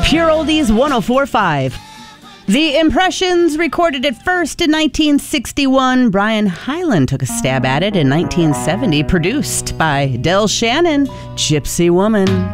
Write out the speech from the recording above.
Pure Oldies 104.5. The Impressions recorded it first in 1961. Brian Hyland took a stab at it in 1970, produced by Del Shannon, Gypsy Woman.